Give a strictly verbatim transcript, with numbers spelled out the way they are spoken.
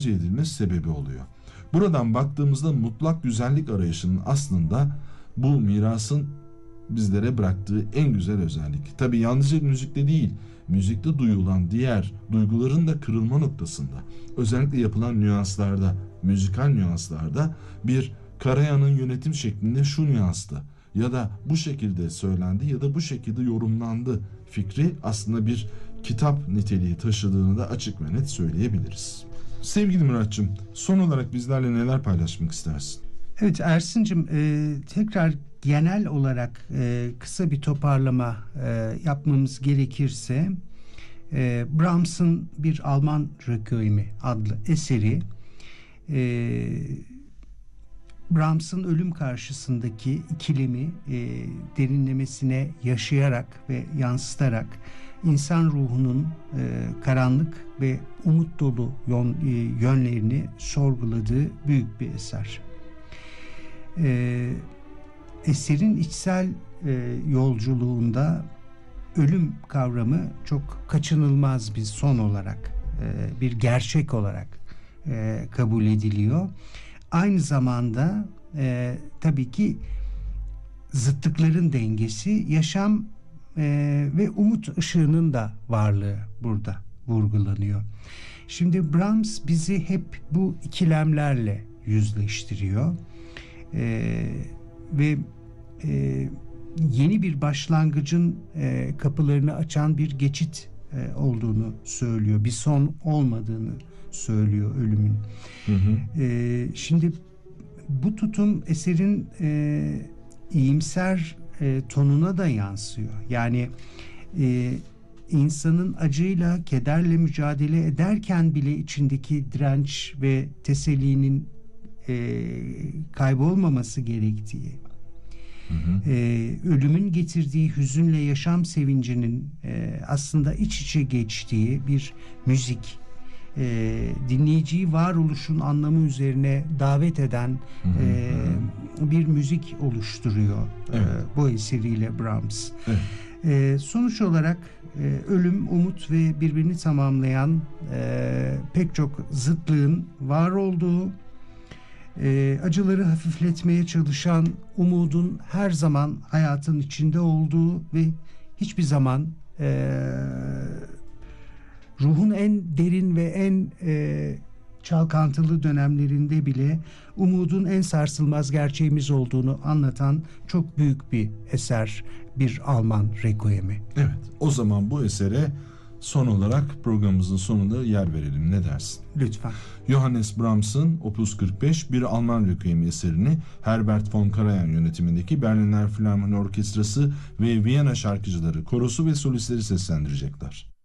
edilmesi sebebi oluyor. Buradan baktığımızda mutlak güzellik arayışının aslında bu mirasın bizlere bıraktığı en güzel özellik. Tabii yalnızca müzikte değil, müzikte duyulan diğer duyguların da kırılma noktasında, özellikle yapılan nüanslarda, müzikal nüanslarda bir Karayan'ın yönetim şeklinde şu nüansta ya da bu şekilde söylendi ya da bu şekilde yorumlandı fikri aslında bir kitap niteliği taşıdığını da açık ve net söyleyebiliriz. Sevgili Muratçım, son olarak bizlerle neler paylaşmak istersin? Evet Ersin'cim, e, tekrar genel olarak e, kısa bir toparlama e, yapmamız gerekirse e, Brahms'ın bir Alman Requiem'i adlı eseri e, Brahms'ın ölüm karşısındaki ikilemi e, derinlemesine yaşayarak ve yansıtarak insan ruhunun e, karanlık ve umut dolu yön, e, yönlerini sorguladığı büyük bir eser. E, eserin içsel e, yolculuğunda ölüm kavramı çok kaçınılmaz bir son olarak, e, bir gerçek olarak e, kabul ediliyor. Aynı zamanda e, tabii ki zıtlıkların dengesi, yaşam e, ve umut ışığının da varlığı burada vurgulanıyor. Şimdi Brahms bizi hep bu ikilemlerle yüzleştiriyor e, ve e, yeni bir başlangıcın e, kapılarını açan bir geçit e, olduğunu söylüyor. Bir son olmadığını söylüyor ölümün. Hı hı. E, şimdi bu tutum eserin e, iyimser e, tonuna da yansıyor. Yani e, insanın acıyla, kederle mücadele ederken bile içindeki direnç ve tesellinin e, kaybolmaması gerektiği, hı hı. E, ölümün getirdiği hüzünle yaşam sevincinin e, aslında iç içe geçtiği bir müzik, e, dinleyiciyi varoluşun anlamı üzerine davet eden hı hı. E, bir müzik oluşturuyor evet. e, bu eseriyle Brahms. Evet. E, sonuç olarak e, ölüm, umut ve birbirini tamamlayan e, pek çok zıtlığın var olduğu, e, acıları hafifletmeye çalışan umudun her zaman hayatın içinde olduğu ve hiçbir zaman e, ruhun en derin ve en e, çalkantılı dönemlerinde bile umudun en sarsılmaz gerçeğimiz olduğunu anlatan çok büyük bir eser, bir Alman Requiem'i. Evet, o zaman bu esere son olarak programımızın sonunda yer verelim. Ne dersin? Lütfen. Johannes Brahms'ın Opus kırk beş bir Alman Requiem'i eserini Herbert von Karajan yönetimindeki Berliner Philharmoni Orkestrası ve Viyana Şarkıcıları Korosu ve solistleri seslendirecekler.